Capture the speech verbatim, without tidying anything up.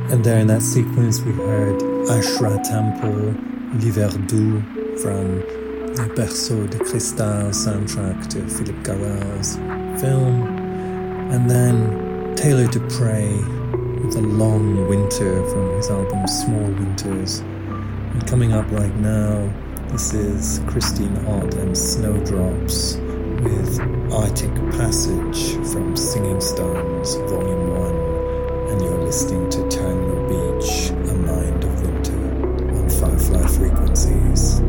And there in that sequence we heard Ashra Temple, L'Hiver Doux from the Berceau de Cristal soundtrack to Philippe Garrel's film. And then Taylor Dupre with A Long Winter from his album Small Winters. And coming up right now, this is Christine Ott and Snowdrops with Arctic Passage from Singing Stones Volume one. And you're listening to Terminal Beach, A Mind of Winter on Firefly Frequencies.